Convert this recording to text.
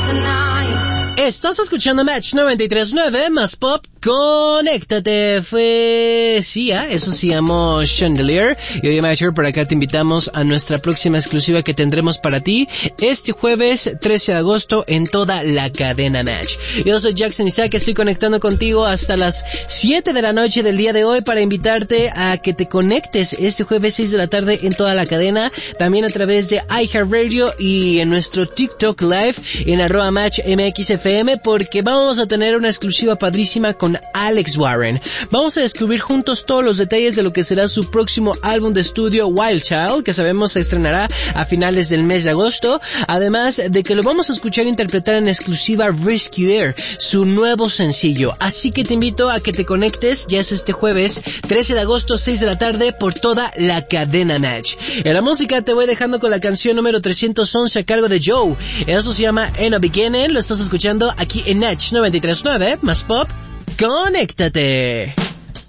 Estás escuchando Match 93.9 más Pop. Conéctate. Eso se llamó Chandelier. Y hoy, Matcher, por acá te invitamos a nuestra próxima exclusiva que tendremos para ti este jueves 13 de agosto en toda la cadena Match. Yo soy Jackson Isaac, estoy conectando contigo hasta las 7 de la noche del día de hoy para invitarte a que te conectes este jueves 6 de la tarde en toda la cadena, también a través de iHeartRadio y en nuestro TikTok Live en @MatchMXFM, porque vamos a tener una exclusiva padrísima con Alex Warren. Vamos a descubrir juntos todos los detalles de lo que será su próximo álbum de estudio Wild Child, que sabemos se estrenará a finales del mes de agosto, además de que lo vamos a escuchar interpretar en exclusiva Rescue Air, su nuevo sencillo. Así que te invito a que te conectes, ya es este jueves 13 de agosto 6 de la tarde por toda la cadena Match. En la música te voy dejando con la canción número 311 a cargo de Joe. Eso se llama In a Beginning, lo estás escuchando aquí en Match 93.9 más Pop. ¡Conéctate!